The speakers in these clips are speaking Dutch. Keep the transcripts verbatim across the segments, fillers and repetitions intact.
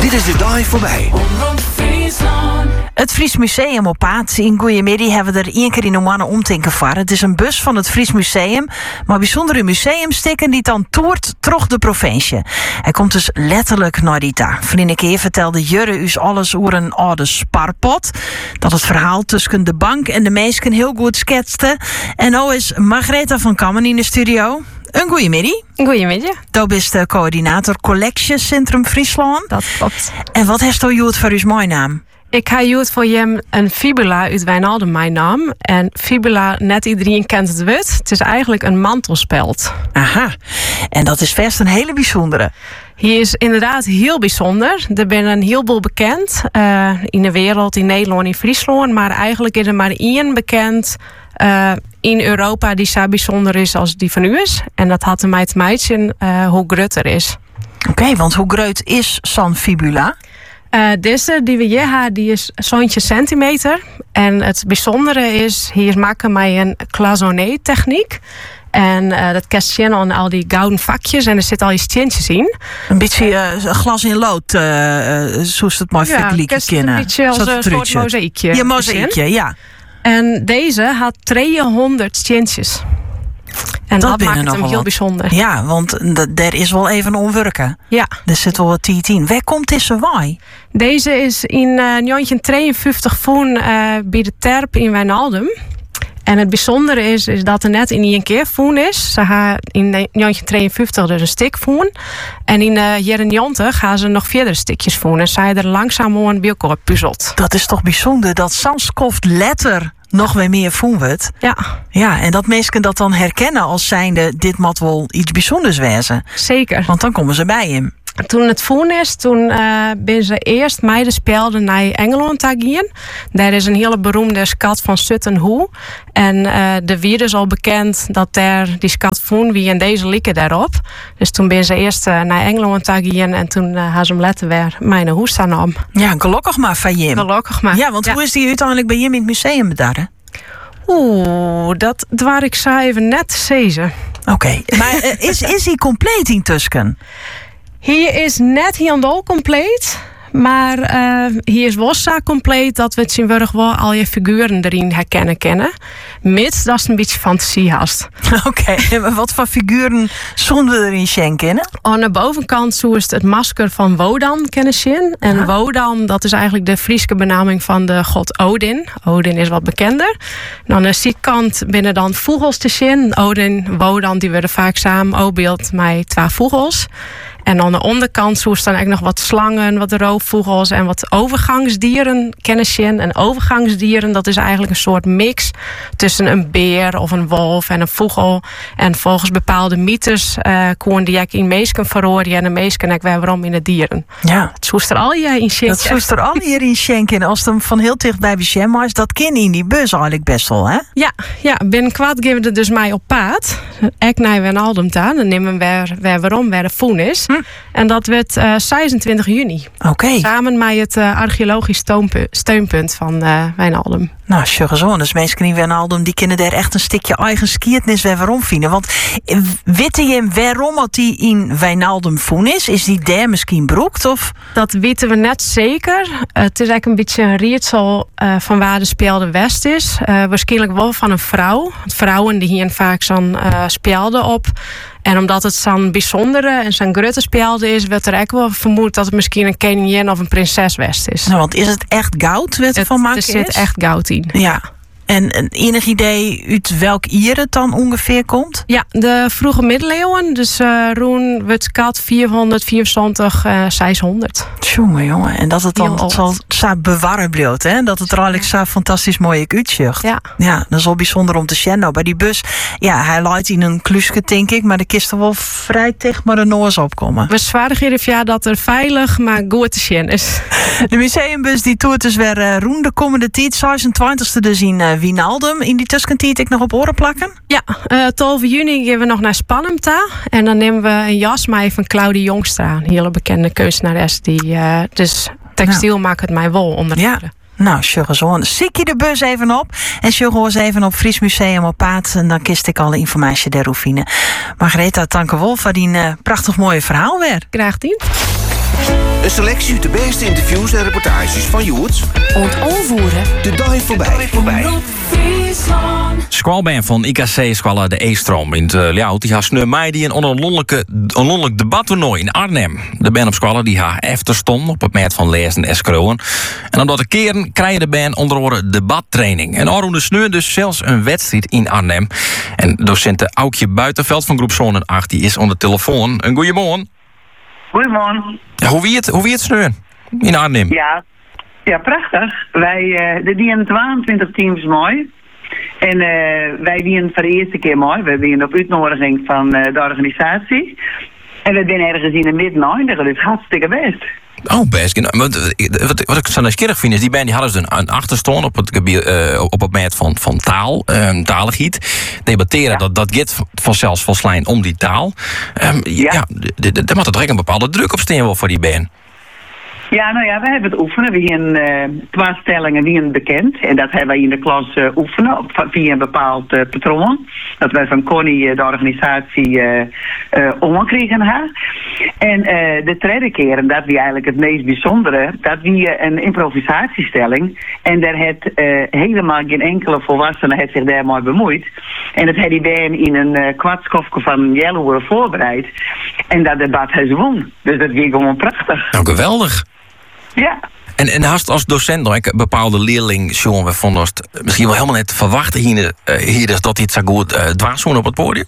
Dit is de dag voorbij. Het Fries Museum op Paat in Goeiemiddag hebben we er één keer in de mannen omtinken varen. Het is een bus van het Fries Museum, maar bijzondere museumstikken die dan toert terug de provincie. Hij komt dus letterlijk naar die taal. Vriendin keer vertelde Jurre us alles over een oude sparpot. Dat het verhaal tussen de bank en de meesken heel goed schetste. En nu is Margaretha van Kammen in de studio. Een goeiemiddag. Goeiemiddag. Du bist de coördinator Collectiecentrum Friesland. Dat klopt. En wat heeft u jood voor uw mooie naam? Ik ga jood voor jem een fibula uit Wijnaldum, mijn naam. En fibula, net iedereen kent het wit. Het is eigenlijk een mantelspeld. Aha. En dat is vast een hele bijzondere. Hij is inderdaad heel bijzonder. Er ben een heleboel bekend. Uh, in de wereld, in Nederland, in Friesland. Maar eigenlijk is er maar één bekend uh, in Europa die zo bijzonder is als die van u is. En dat had mij te maken uh, hoe groot er is. Oké, okay, want hoe groot is zo'n fibula? Uh, deze die we hier hebben, die is zo'n centimeter. En het bijzondere is, hier maken wij een cloisonné techniek. En uh, dat kent je aan al die gouden vakjes en er zitten al je steentjes in. Een beetje uh, glas in lood, uh, uh, zoals het mooi vergelijken kennen. Een beetje als een soort mozaïekje. Ja, mozaïekje, ja. En deze had tweehonderd steentjes. En dat, dat maakt het hem heel bijzonder. Ja, want er is wel even onwerken. Ja. Er zit wel wat tijd in. Waar komt deze waai? Deze is in uh, negentien tweeënvijftig voen uh, bij de Terp in Wijnaldum. En het bijzondere is, is dat er net in één keer voen is. Ze gaan in negentien tweeënvijftig dus een stik voen. En in de jaren negentig gaan ze nog verder stukjes voen. En zij er langzaam een bielkoor puzzelt. Dat is toch bijzonder dat Samskoft letter nog weer meer voen wordt. Ja. Ja, en dat mensen dat dan herkennen als zijnde dit moet wel iets bijzonders wezen. Zeker. Want dan komen ze bij hem. Toen het voen is, toen uh, ben ze eerst meiden speelden naar Engeland te gaan. Daar is een hele beroemde skat van Sutton Hoo. En uh, de wier is al bekend dat daar die skat voen wie en deze likken daarop. Dus toen ben ze eerst uh, naar Engeland te gaan en toen uh, had ze hem letten weer mijn hoest aan om. Ja, gelukkig maar van Jim. Gelukkig maar. Ja, want ja. Hoe is die uiteindelijk bij Jim in het museum bedarren? Oeh, dat waar ik zo even net zezen. Oké, okay. Maar uh, is, is hij compleet in Tusken? Hier is net helemaal compleet. Maar uh, hier is wel zo compleet dat we het zien wel al je figuren erin herkennen kennen. Mits dat is een beetje fantasie hast. Oké, okay. Wat voor figuren zonden we erin Shen kennen? Aan de bovenkant zo is het, het masker van Wodan kennen zien. En ja. Wodan, dat is eigenlijk de Friese benaming van de god Odin. Odin is wat bekender. En aan de zijkant binnen dan vogels te zien. Odin, Wodan, die werden vaak samen opbeeld met twee vogels. En aan de onderkant zo staan eigenlijk nog wat slangen, wat roofvogels en wat overgangsdieren kennen zien. En overgangsdieren, dat is eigenlijk een soort mix tussen een beer of een wolf en een vogel. En volgens bepaalde mythes uh, kon die ik in meesken verhoren en de meesken ik weer waarom in de dieren. Ja. Het zoest er al je in schenken. Dat zoest er al hier in schenken. Als het hem van heel dichtbij bij is, dat ken in die bus eigenlijk best wel, hè? Ja, ja. Binnen kwart geven we er dus mij op paad. Ik naar Wijnaldum aan. Dan nemen we weer, weer waarom weer de voen is. Hm. En dat werd uh, zesentwintig juni. Oké. Okay. Samen met het uh, archeologisch steunpunt, steunpunt van uh, Wijnaldum. Nou, zo dus mensen in Wijnaldum die kunnen daar echt een stukje eigen skiertnis weer waarom vinden. Want weten je waarom dat die in Wijnaldum voen is? Is die daar misschien broekt? Of? Dat weten we net zeker. Uh, het is eigenlijk een beetje een rietsel uh, van waar de speelde west is. Uh, waarschijnlijk wel van een vrouw. Want vrouwen die hier vaak zo'n uh, speelden op. En omdat het zo'n bijzondere en zo'n grote speelde is, werd er ook wel vermoed dat het misschien een koningin of een prinses west is. Nou, want is het echt goud? Werd er van maken er zit is? echt goud in. Ja. En een enig idee uit welk jaar het dan ongeveer komt? Ja, de vroege middeleeuwen. Dus uh, roen wordt kat vierhonderdvierentwintig, uh, zeshonderd. Jongen, jongen. En dat het dan zal zo bewaren blijft, hè? Dat het er eigenlijk zo fantastisch mooi uitzicht. Ja. Ja, dat is wel bijzonder om te zien. Nou, bij die bus, ja, hij laat in een klusje, denk ik, maar de kist er wel vrij tegen maar de noors opkomen. We zwaardigen ja dat er veilig, maar goed te zien is. De museumbus die toert dus weer uh, roen de komende tijd, zesentwintigste dus in uh, Wijnaldum. In die tussentijd ik nog op oren plakken? Ja, uh, twaalf juni gaan we nog naar Spannemta. En dan nemen we een jas mee van Claudie Jongstra. Een hele bekende kunstenares. Die, uh, dus textiel nou. Maakt het mij wel onder ja. Nou, Sjuggezoon, zie je de bus even op. En Sjuggehoors even op Fries Museum op Paat. En dan kist ik alle informatie daarover vinden. Margaretha, dank je wel voor die uh, prachtig mooie verhaal weer. Graag gedaan. Een selectie uit de beste interviews en reportages van Joerts. Ontvoeren. De dag voorbij. voorbij. Squalband van I K C Squalla de E-stroom in het uh, Ljout. Die had sneu mei die een ononderlijk debattoernooi in Arnhem. De band op Squalla die haar efterstond op het merk van lezen en scrollen. En omdat de keren krijgen de band onder andere debattraining. En Arroende sneu dus zelfs een wedstrijd in Arnhem. En docent Aukje Buitenveld van groep Zoon en acht die is onder telefoon. Een goeiemorgen. Goedemorgen. Ja, hoe wie het, hoe wie het sneu in Arnhem? Ja, ja prachtig. Wij uh, de die tweeëntwintig teams mooi. En uh, wij winnen voor de eerste keer mooi. We winnen op uitnodiging van uh, de organisatie. En we zijn ergens in de midden. Dat is hartstikke best. Oh, best. Wat, wat, wat ik zo nieuwsgierig vind is, die band die hadden dus een, een achterstand op het gebied, uh, op het gebied van, van taal, uh, taligheid. Debatteren, ja. dat, dat gaat vanzelfs volslijn om die taal. Um, ja, ja daar moet er direct een bepaalde druk op staan voor die band. Ja, nou ja, we hebben het oefenen. We hebben uh, twee stellingen die een bekend. En dat hebben wij in de klas uh, oefenen op, via een bepaald uh, patroon. Dat wij van Connie, uh, de organisatie, uh, uh, omgekregen hebben. En uh, de tweede keer, en dat was eigenlijk het meest bijzondere, dat was een improvisatiestelling. En daar heeft uh, helemaal geen enkele volwassene heeft zich daar mooi bemoeid. En dat had die band in een uh, kwartskofje van Jelloeren voorbereid. En dat debat heeft won. Dus dat ging gewoon prachtig. Nou, geweldig. Ja. En, en hast als docent nog een bepaalde leerling, Sean, we vonden het misschien wel helemaal net verwachten hier, uh, hier is dat hij het zo goed uh, dwars op het podium?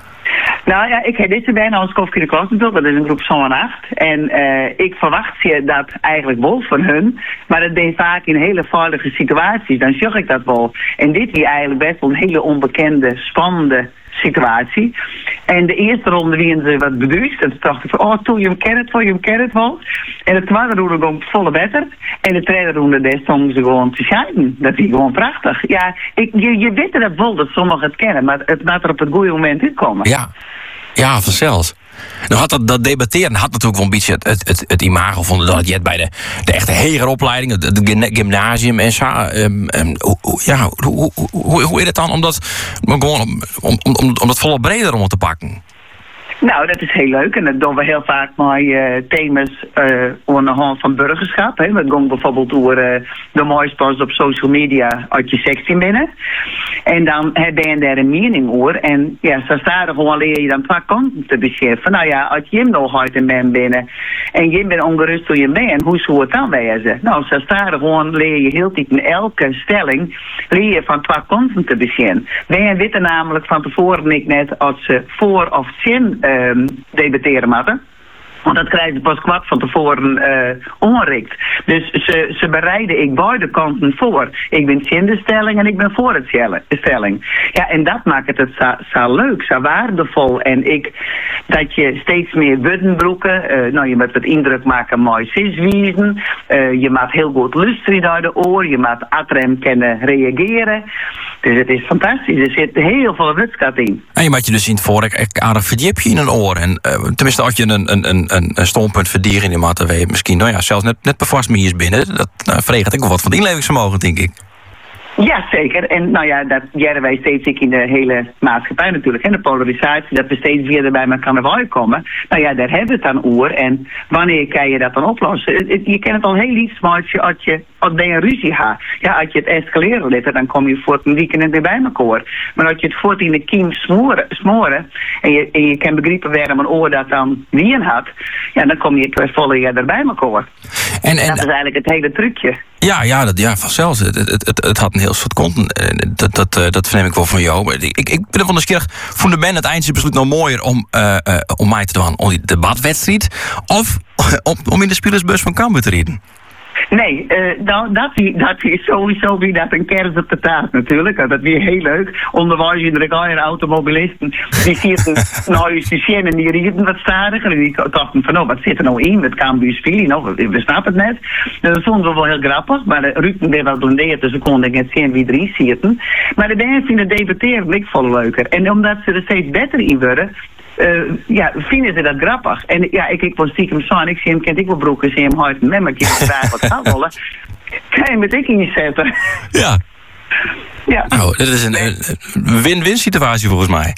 Nou ja, ik heb deze bijna als kofje de klas natuurlijk, dat is een groep zo'n acht. En uh, ik verwacht je dat eigenlijk wel van hun, maar dat ben vaak in hele veilige situaties, dan zag ik dat wel. En dit is eigenlijk best wel een hele onbekende, spannende situatie. En de eerste ronde wien ze wat beduust. En toen dacht ik van, oh, toen je hem kent, toen je hem kent wel. En de tweede ronde kwam volle beter. En de derde ronde, daar stonden ze gewoon te schijnen. Dat is gewoon prachtig. Ja, ik, je, je weet dat wel dat sommigen het kennen, maar het moet er op het goede moment in komen. Ja, ja, vanzelfs. Nou had dat, dat debatteren had natuurlijk wel een beetje het, het, het, het imago van dat je bij de, de echte hegere opleiding, het, het gymnasium en zo. Um, um, hoe, ja, hoe, hoe, hoe, hoe is het dan om dat, gewoon om, om, om, om dat volop breder om te pakken? Nou, dat is heel leuk. En dat doen we heel vaak met uh, thema's uh, aan de hand van burgerschap. Hè. We gaan bijvoorbeeld door uh, de mooiste posts op social media uit je zestien binnen. En dan ben je daar een mening over. En ja, zo staat er gewoon leer je dan twee kanten te beseffen. Nou ja, als je hem nog uit een man binnen en je bent ongerust hoe je bent, hoe zou het dan wezen? Nou, zo staat er gewoon leer je heel tijd in elke stelling leer je van twee kanten te beginnen. Wij weten namelijk van tevoren niet net als ze voor of zin Um, debatteren moeten. Want dat krijgen ze pas kwart van tevoren uh, onrikt. Dus ze, ze bereiden ik beide kanten voor. Ik ben in de stelling en ik ben voor het stelling. Ja, en dat maakt het zo, zo leuk, zo waardevol. En ik, dat je steeds meer buddenbroeken, uh, nou je moet wat indruk maken, mooi ziswiezen. Uh, je moet heel goed luisteren naar de oor. Je moet atrem kunnen reageren. Dus het is fantastisch. Er zit heel veel wetskap in. En je moet je dus in het vorige aardig verdiepje in een oor. En uh, tenminste, als je een, een, een Een, een standpunt verdieren in de maat, dan weet je misschien, nou ja, zelfs net, net bevast me hier binnen. Dat nou, verregent ik wel wat van het inlevingsvermogen, denk ik. Ja, zeker. En nou ja, dat jaren wij steeds ik in de hele maatschappij natuurlijk. En de polarisatie, dat we steeds weer bij elkaar naar buiten komen. Nou ja, daar hebben we het dan over. En wanneer kan je dat dan oplossen? Je kent het al heel iets, maar als je, als je, als je een ruzie hebt, ja, als je het escaleren laat, dan kom je voort een weekend weer bij elkaar. Maar als je het voort in de kiem smoren, smoren en, je, en je kan begrijpen waarom een oor dat dan wien had, ja, dan kom je twee volle jaar bij elkaar. En, en, dat is eigenlijk het hele trucje. Ja, ja, dat, ja vanzelfs. Het, het, het, het had een heel soort content. Dat, dat, dat verneem ik wel van jou. Ik, ik, ik ben van de keer vond de band het eindje besluit nog mooier om, uh, uh, om mij te doen om die debatwedstrijd. Of om, om in de spelersbus van Cambuur te rijden. Nee, uh, nou, dat, dat is sowieso wie dat een kers op de taart natuurlijk. Dat weer heel leuk. Onderwijs in de regalen automobilisten. Die zitten nou eens te zien en die rieden wat stadiger. En die dachten van, nou, wat zit er nou in met Cambuur spelen? Nou, we snappen het net. Dat vonden we wel heel grappig. Maar de Ruben werd wel blondeerd, dus ze konden net zien wie erin zitten. Maar de band vinden debatteren ik vol leuker. En omdat ze er steeds beter in worden, Uh, ja, vinden ze dat grappig. En ja, ik, ik was stiekem zo en ik zie hem, kent ik wel broeken, zie hem hard met me, ik vraag wat gaat rollen. Kan je met ik inzetten? Ja. Ja. Nou, dat is een, een win-win situatie volgens mij.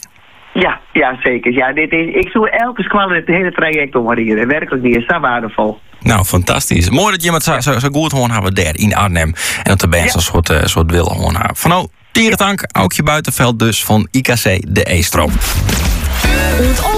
Ja, ja, zeker. Ja, dit is, ik zoek elke squalle het hele traject omrijden. Werkelijk, die is zo waardevol. Nou, fantastisch. Mooi dat je met zo, zo, zo goed gewoon hebben daar in Arnhem. En dat de best een soort, uh, soort wil gewoon hebben. Van nou, tierentank, Aukje Buitenveld dus van I K C de E-stroom.